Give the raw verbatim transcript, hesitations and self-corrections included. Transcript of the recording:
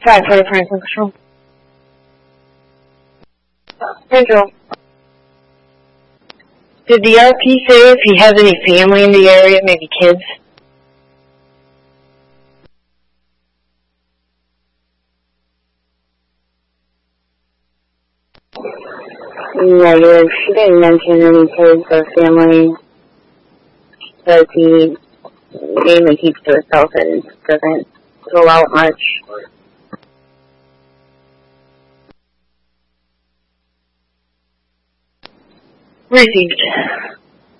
Five for Franklin Control. Control. Did the R P say if he has any family in the area, maybe kids? Negative. She didn't mention any kids or family. Says he mainly keeps to himself and doesn't go out much. Received.